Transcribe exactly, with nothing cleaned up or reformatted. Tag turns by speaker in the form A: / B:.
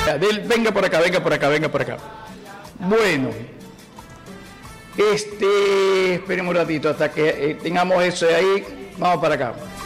A: Venga por acá, venga por acá, venga por acá. Bueno, este, esperemos un ratito hasta que eh, tengamos eso de ahí. Vamos para acá.